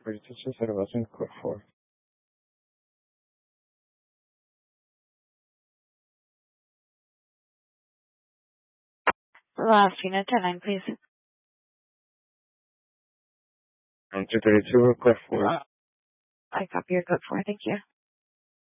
Reservación code 4. Last unit 10-9, please. 232 code 4. I copy your code 4. Thank you.